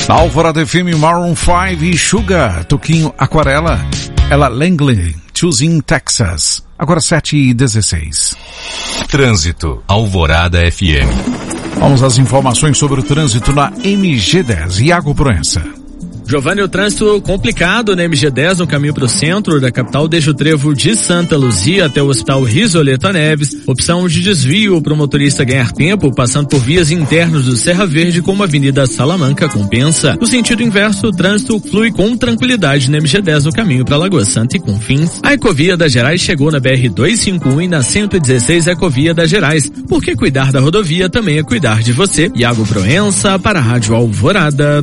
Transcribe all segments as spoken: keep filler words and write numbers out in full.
Na Alvorada F M, Maroon cinco e Sugar, Toquinho Aquarela, Ella Langley, Choosing Texas. Agora sete e dezesseis. Trânsito, Alvorada F M. Vamos às informações sobre o trânsito na M G dez. Iago Proença. Giovanni, o trânsito complicado na M G dez no caminho para o centro da capital, desde o trevo de Santa Luzia até o Hospital Risoleta Neves. Opção de desvio para o motorista ganhar tempo, passando por vias internas do Serra Verde, como a Avenida Salamanca compensa. No sentido inverso, o trânsito flui com tranquilidade na M G dez no caminho para Lagoa Santa e Confins. A Ecovia das Gerais chegou na B R duzentos e cinquenta e um e na cento e dezesseis Ecovia das Gerais, porque cuidar da rodovia também é cuidar de você. Iago Proença para a Rádio Alvorada.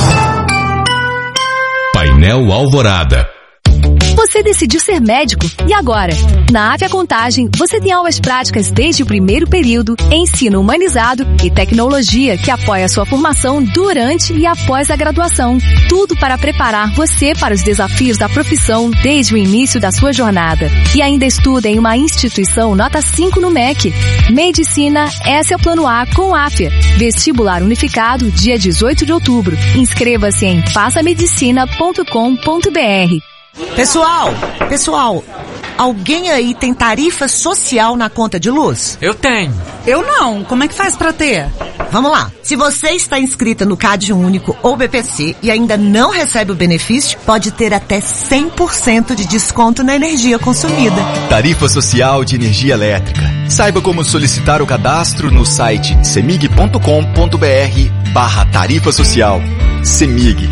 Painel Alvorada. Você decidiu ser médico, e agora? Na Avia Contagem, você tem aulas práticas desde o primeiro período, ensino humanizado e tecnologia que apoia a sua formação durante e após a graduação. Tudo para preparar você para os desafios da profissão desde o início da sua jornada. E ainda estuda em uma instituição nota cinco no M E C. Medicina, esse é o plano A com a Afia. Vestibular unificado, dia dezoito de outubro. Inscreva-se em faça medicina ponto com ponto b r. Pessoal, pessoal, alguém aí tem tarifa social na conta de luz? Eu tenho. Eu não. Como é que faz pra ter? Vamos lá. Se você está inscrita no Cade Único ou B P C e ainda não recebe o benefício, pode ter até cem por cento de desconto na energia consumida. Tarifa Social de Energia Elétrica. Saiba como solicitar o cadastro no site semig ponto com ponto b r barra tarifa social. Semig.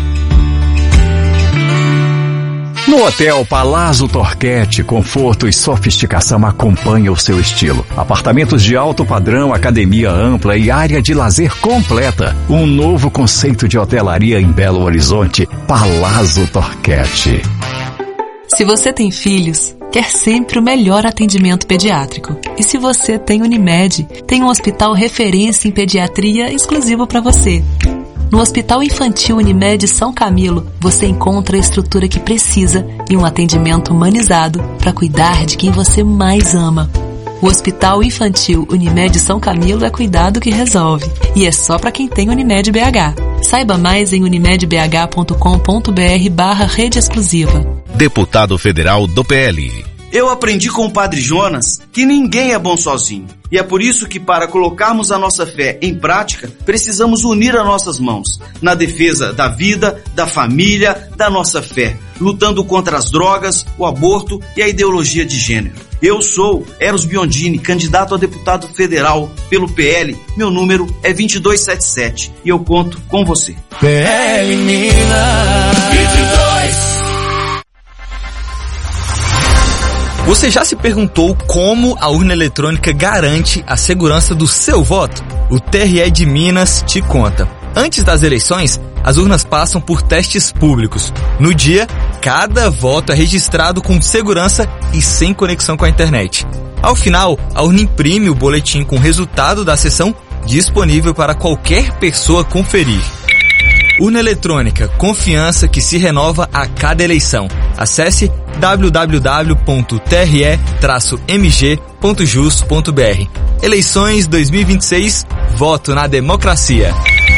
No Hotel Palazzo Torquete, conforto e sofisticação acompanham o seu estilo. Apartamentos de alto padrão, academia ampla e área de lazer completa. Um novo conceito de hotelaria em Belo Horizonte, Palazzo Torquete. Se você tem filhos, quer sempre o melhor atendimento pediátrico. E se você tem Unimed, tem um hospital referência em pediatria exclusivo para você. No Hospital Infantil Unimed São Camilo, você encontra a estrutura que precisa e um atendimento humanizado para cuidar de quem você mais ama. O Hospital Infantil Unimed São Camilo é cuidado que resolve. E é só para quem tem Unimed B H. Saiba mais em unimed b h ponto com ponto b r barra rede exclusiva. Deputado Federal do P L. Eu aprendi com o Padre Jonas que ninguém é bom sozinho. E é por isso que, para colocarmos a nossa fé em prática, precisamos unir as nossas mãos na defesa da vida, da família, da nossa fé, lutando contra as drogas, o aborto e a ideologia de gênero. Eu sou Eros Biondini, candidato a deputado federal pelo P L. Meu número é vinte e dois setenta e sete e eu conto com você. P L Minas vinte e dois. Você já se perguntou como a urna eletrônica garante a segurança do seu voto? O T R E de Minas te conta. Antes das eleições, as urnas passam por testes públicos. No dia, cada voto é registrado com segurança e sem conexão com a internet. Ao final, a urna imprime o boletim com o resultado da sessão disponível para qualquer pessoa conferir. Urna eletrônica, confiança que se renova a cada eleição. Acesse w w w ponto t r e traço m g ponto jus ponto b r. Eleições dois mil e vinte e seis, voto na democracia.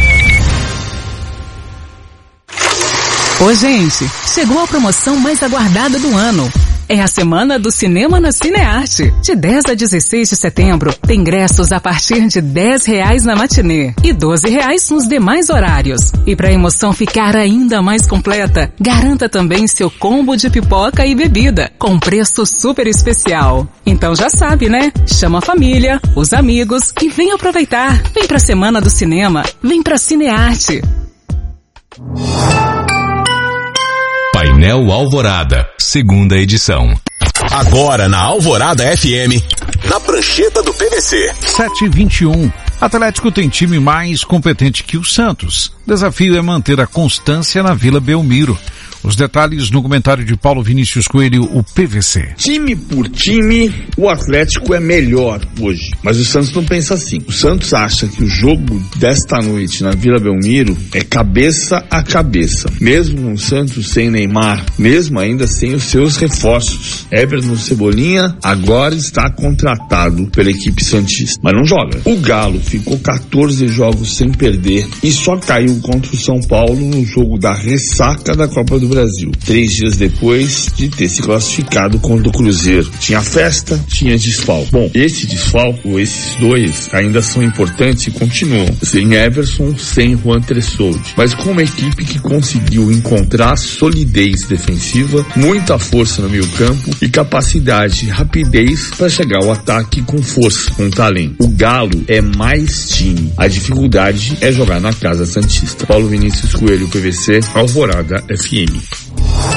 Ô gente, chegou a promoção mais aguardada do ano. É a Semana do Cinema na Cinearte. De dez a dezesseis de setembro, tem ingressos a partir de dez reais na matinê e doze reais nos demais horários. E para a emoção ficar ainda mais completa, garanta também seu combo de pipoca e bebida, com preço super especial. Então já sabe, né? Chama a família, os amigos e vem aproveitar. Vem pra Semana do Cinema, vem pra Cinearte. Painel Alvorada, segunda edição. Agora na Alvorada F M, na prancheta do P V C. sete e vinte e um. Atlético tem time mais competente que o Santos. Desafio é manter a constância na Vila Belmiro. Os detalhes no comentário de Paulo Vinícius Coelho, o P V C. Time por time, o Atlético é melhor hoje, mas o Santos não pensa assim. O Santos acha que o jogo desta noite na Vila Belmiro é cabeça a cabeça. Mesmo o Santos sem Neymar, mesmo ainda sem os seus reforços. Everton Cebolinha agora está contratado pela equipe santista, mas não joga. O Galo ficou quatorze jogos sem perder e só caiu contra o São Paulo no jogo da ressaca da Copa do Brasil, três dias depois de ter se classificado contra o Cruzeiro. Tinha festa, tinha desfalco. Bom, esse desfalco, esses dois ainda são importantes e continuam. Sem Everson, sem Juan Tressoldi, mas com uma equipe que conseguiu encontrar solidez defensiva, muita força no meio campo e capacidade e rapidez para chegar ao ataque com força, com talento. O Galo é mais time. A dificuldade é jogar na Casa Santista. Paulo Vinícius Coelho, P V C, Alvorada F M.